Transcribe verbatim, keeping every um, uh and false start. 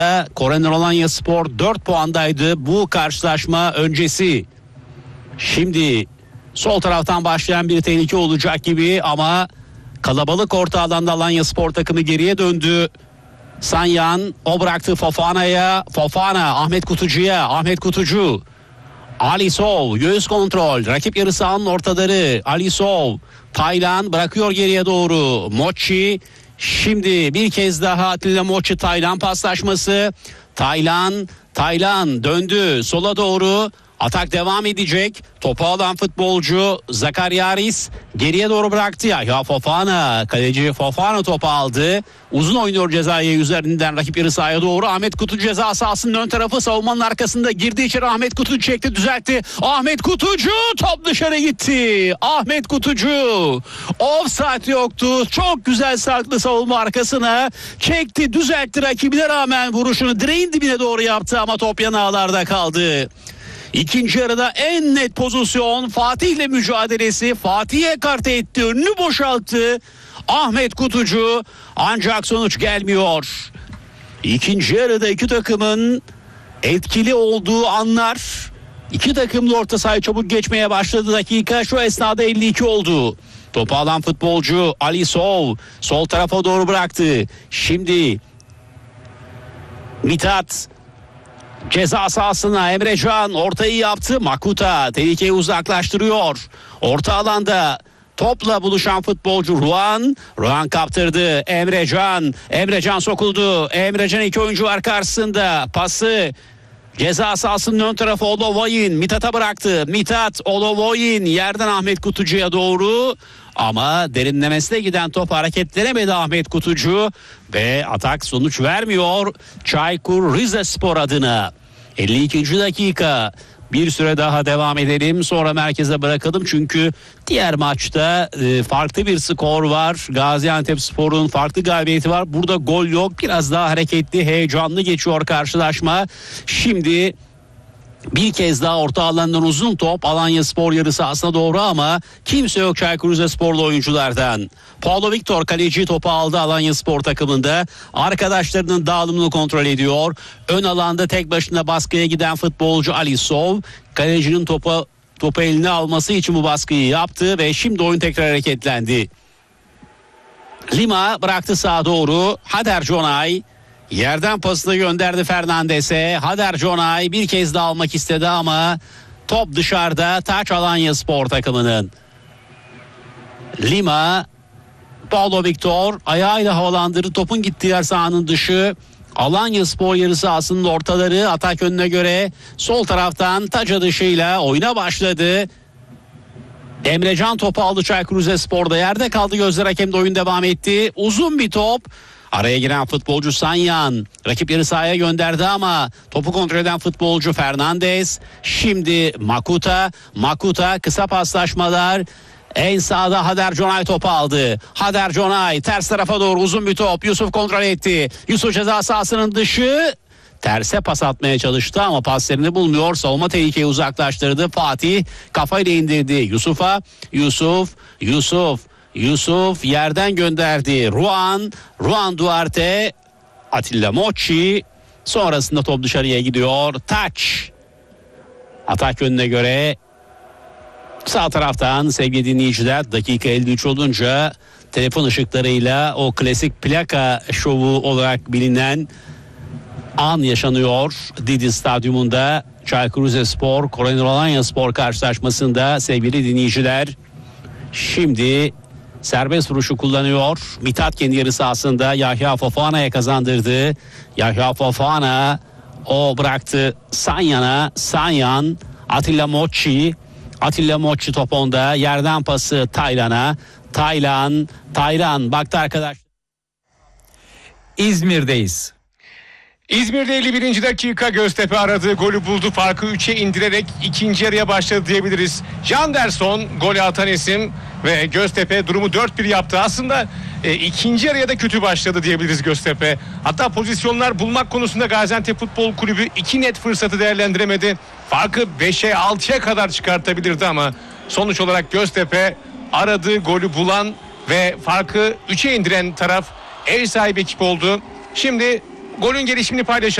Korener Alanyaspor dört puandaydı bu karşılaşma öncesi. Şimdi sol taraftan başlayan bir tehlike olacak gibi ama kalabalık orta alanda Alanyaspor takımı geriye döndü. Sanyan o bıraktı Fofana'ya. Fofana Ahmet Kutucu'ya. Ahmet Kutucu. Alisov göğüs kontrol. Rakip yarı sahanın ortaları. Alisov. Taylan bırakıyor geriye doğru. Mochi. Şimdi bir kez daha Atilla Mochi Taylan paslaşması. Taylan. Taylan döndü sola doğru. Atak devam edecek. Topu alan futbolcu Zakaryaris geriye doğru bıraktı ya. Ya Fofana, kaleci Fofana topu aldı. Uzun oynuyor cezayı üzerinden rakip yarı sahaya doğru. Ahmet Kutucu ceza sahasının ön tarafı, savunmanın arkasında girdi içeri. Ahmet Kutucu çekti, düzeltti. Ahmet Kutucu top dışarı gitti. Ahmet Kutucu offside yoktu. Çok güzel sarktı savunma arkasına. Çekti, düzeltti, rakibine rağmen vuruşunu direğin dibine doğru yaptı ama top yan ağlarda kaldı. İkinci yarıda en net pozisyon Fatih'le mücadelesi. Fatih'e kart etti, önünü boşalttı Ahmet Kutucu, ancak sonuç gelmiyor. İkinci yarıda iki takımın etkili olduğu anlar. İki takım da orta sahayı çabuk geçmeye başladı. Dakika şu esnada elli iki oldu. Topu alan futbolcu Alisov sol tarafa doğru bıraktı. Şimdi Mithat ceza sahasına, Emrecan ortayı yaptı. Makuta tehlikeyi uzaklaştırıyor. Orta alanda topla buluşan futbolcu Ruan. Ruan kaptırdı. Emrecan. Emrecan sokuldu. Emrecan iki oyuncu var karşısında. Pası ceza sahasının ön tarafı Olovoyin. Mithat'a bıraktı. Mithat, Olovoyin yerden Ahmet Kutucu'ya doğru. Ama derinlemesine giden top hareketlenemedi Ahmet Kutucu ve atak sonuç vermiyor Çaykur Rizespor adına. elli ikinci dakika, bir süre daha devam edelim, sonra merkeze bırakalım çünkü diğer maçta e, farklı bir skor var. Gaziantepspor'un farklı galibiyeti var. Burada gol yok, biraz daha hareketli, heyecanlı geçiyor karşılaşma. Şimdi bir kez daha orta alandan uzun top Alanyaspor yarı sahasına doğru ama kimse yok Çaykur Rizesporlu oyunculardan. Paulo Victor kaleci topu aldı Alanyaspor takımında. Arkadaşlarının dağılımını kontrol ediyor. Ön alanda tek başına baskıya giden futbolcu Alisov kalecinin topu, topu eline alması için bu baskıyı yaptı ve şimdi oyun tekrar hareketlendi. Lima bıraktı sağa doğru. Hader Jonay yerden pasını gönderdi Fernandes'e. Hader Jonay bir kez daha almak istedi ama top dışarıda, taç Alanyaspor takımının. Lima, Paulo Victor ayağıyla havalandırdı. Topun gittiği yer sahanın dışı. Alanyaspor yarı sahasının ortaları, atak önüne göre sol taraftan taca dışıyla oyuna başladı. Emrecan topu aldı Çaykur Rizespor'da, yerde kaldı, gözler hakemde, oyun devam etti. Uzun bir top. Araya giren futbolcu Sanyan rakip yarı sahaya gönderdi ama topu kontrol eden futbolcu Fernandes. Şimdi Makuta. Makuta kısa paslaşmalar. En sağda Hader Jonay topu aldı. Hader Jonay ters tarafa doğru uzun bir top. Yusuf kontrol etti. Yusuf ceza sahasının dışı. Terse pas atmaya çalıştı ama paslarını bulmuyor. Savunma tehlikeyi uzaklaştırdı. Fatih kafayla indirdi Yusuf'a. Yusuf, Yusuf. Yusuf yerden gönderdi. Ruan, Ruan Duarte, Atilla Mochi. Sonrasında top dışarıya gidiyor. Taç. Atak yönüne göre sağ taraftan sevgili dinleyiciler, dakika elli üç olunca telefon ışıklarıyla o klasik plaka şovu olarak bilinen an yaşanıyor. Didi Stadyumunda Çaykur Rizespor Korener Alanyaspor karşılaşmasında sevgili dinleyiciler. Şimdi serbest vuruşu kullanıyor. Mithat kendi yarı sahasında Yahya Fofana'ya kazandırdı. Yahya Fofana o bıraktı Sanyan'a. Sanyan, Atilla Mochi. Atilla Mochi top onda. Yerden pası Taylan'a. Taylan, Taylan baktı arkadaş. İzmir'deyiz. İzmir'de elli birinci dakika, Göztepe aradığı golü buldu. Farkı üçe indirerek ikinci yarıya başladı diyebiliriz. Janderson golü atan isim ve Göztepe durumu dört bir yaptı. Aslında e, ikinci yarıya da kötü başladı diyebiliriz Göztepe. Hatta pozisyonlar bulmak konusunda Gaziantep Futbol Kulübü iki net fırsatı değerlendiremedi. Farkı beşe altıya kadar çıkartabilirdi ama sonuç olarak Göztepe aradığı golü bulan ve farkı üçe indiren taraf, ev sahibi ekip oldu. Şimdi Golün gelişimini paylaşalım.